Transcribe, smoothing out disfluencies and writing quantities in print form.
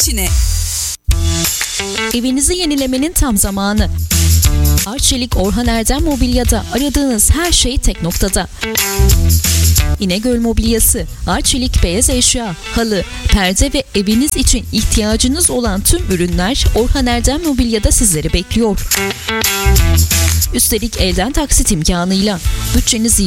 içine. Evinizi yenilemenin tam zamanı. Arçelik Orhan Erdem Mobilya'da aradığınız her şey tek noktada. İnegöl Mobilyası, Arçelik beyaz eşya, halı, perde ve eviniz için ihtiyacınız olan tüm ürünler Orhan Erdem Mobilya'da sizleri bekliyor. Üstelik elden taksit imkanıyla bütçenizi